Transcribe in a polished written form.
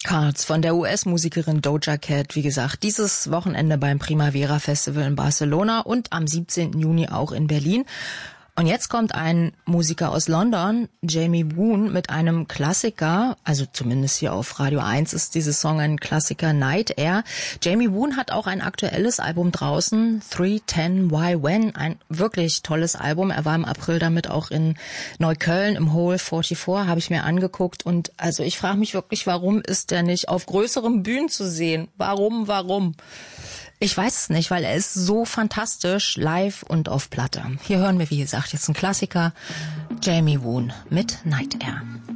Cards von der US-Musikerin Doja Cat, wie gesagt, dieses Wochenende beim Primavera Festival in Barcelona und am 17. Juni auch in Berlin. Und jetzt kommt ein Musiker aus London, Jamie Boone, mit einem Klassiker, also zumindest hier auf Radio 1 ist dieses Song ein Klassiker, Night Air. Jamie Boone hat auch ein aktuelles Album draußen, 310 Why When, ein wirklich tolles Album. Er war im April damit auch in Neukölln im Hole 44, habe ich mir angeguckt. Und also ich frage mich wirklich, warum ist der nicht auf größeren Bühnen zu sehen? Warum? Ich weiß es nicht, weil er ist so fantastisch live und auf Platte. Hier hören wir, wie gesagt, jetzt einen Klassiker, Jamie Boone mit Night Air.